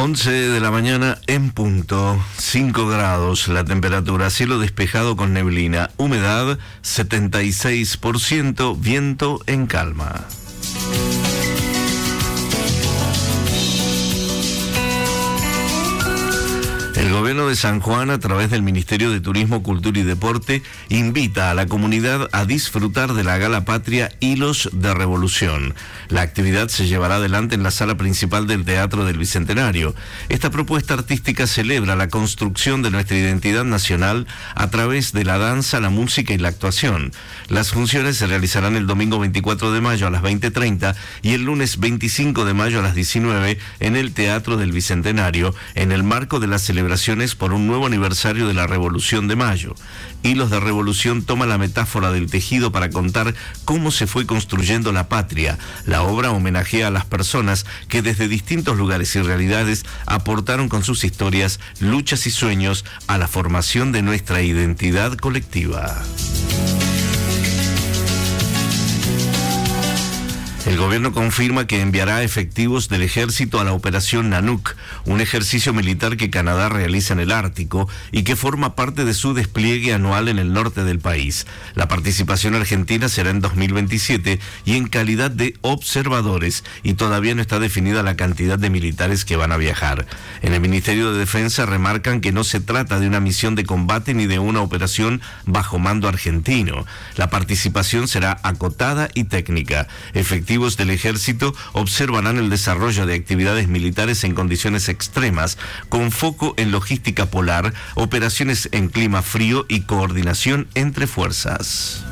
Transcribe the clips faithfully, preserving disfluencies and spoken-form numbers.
once de la mañana en punto, cinco grados la temperatura, cielo despejado con neblina, humedad setenta y seis por ciento, viento en calma. El gobierno de San Juan, a través del Ministerio de Turismo, Cultura y Deporte, invita a la comunidad a disfrutar de la Gala Patria Hilos de Revolución. La actividad se llevará adelante en la sala principal del Teatro del Bicentenario. Esta propuesta artística celebra la construcción de nuestra identidad nacional a través de la danza, la música y la actuación. Las funciones se realizarán el domingo veinticuatro de mayo a las veinte treinta y el lunes veinticinco de mayo a las diecinueve en el Teatro del Bicentenario, en el marco de la celebración por un nuevo aniversario de la Revolución de Mayo. Hilos de Revolución toma la metáfora del tejido para contar cómo se fue construyendo la patria. La obra homenajea a las personas que desde distintos lugares y realidades aportaron con sus historias, luchas y sueños a la formación de nuestra identidad colectiva. El gobierno confirma que enviará efectivos del ejército a la operación Nanook, un ejercicio militar que Canadá realiza en el Ártico y que forma parte de su despliegue anual en el norte del país. La participación argentina será en dos mil veintisiete y en calidad de observadores, y todavía no está definida la cantidad de militares que van a viajar. En el Ministerio de Defensa remarcan que no se trata de una misión de combate ni de una operación bajo mando argentino. La participación será acotada y técnica. Efectivos del ejército observarán el desarrollo de actividades militares en condiciones extremas, con foco en logística polar, operaciones en clima frío y coordinación entre fuerzas.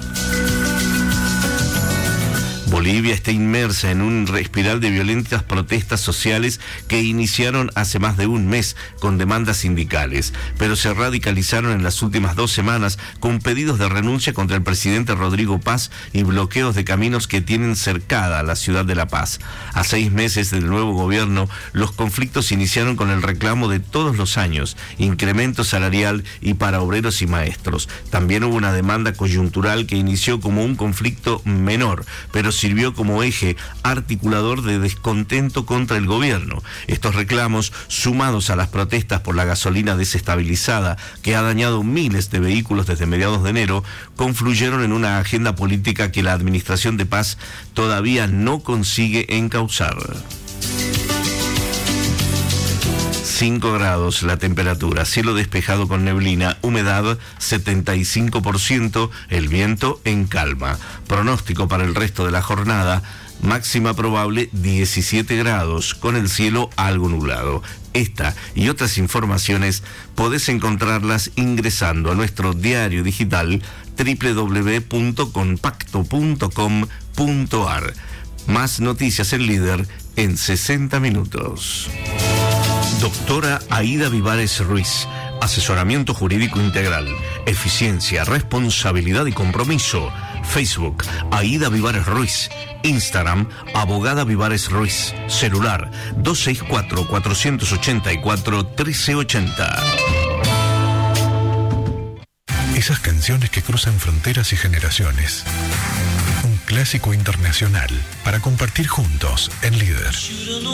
Bolivia está inmersa en una espiral de violentas protestas sociales que iniciaron hace más de un mes con demandas sindicales, pero se radicalizaron en las últimas dos semanas con pedidos de renuncia contra el presidente Rodrigo Paz y bloqueos de caminos que tienen cercada a la ciudad de La Paz. A seis meses del nuevo gobierno, los conflictos iniciaron con el reclamo de todos los años, incremento salarial y para obreros y maestros. También hubo una demanda coyuntural que inició como un conflicto menor, pero sirvió como eje articulador de descontento contra el gobierno. Estos reclamos, sumados a las protestas por la gasolina desestabilizada que ha dañado miles de vehículos desde mediados de enero, confluyeron en una agenda política que la administración de Paz todavía no consigue encauzar. cinco grados la temperatura, cielo despejado con neblina, humedad setenta y cinco por ciento, el viento en calma. Pronóstico para el resto de la jornada, máxima probable diecisiete grados, con el cielo algo nublado. Esta y otras informaciones podés encontrarlas ingresando a nuestro diario digital doble u doble u doble u punto compacto punto com punto a r. Más noticias en Líder en sesenta minutos. Doctora Aida Vivares Ruiz, asesoramiento jurídico integral, eficiencia, responsabilidad y compromiso. Facebook, Aida Vivares Ruiz. Instagram, Abogada Vivares Ruiz. Celular, dos seis cuatro, cuatro ocho cuatro, uno tres ocho cero. Esas canciones que cruzan fronteras y generaciones. Un clásico internacional para compartir juntos en Líder.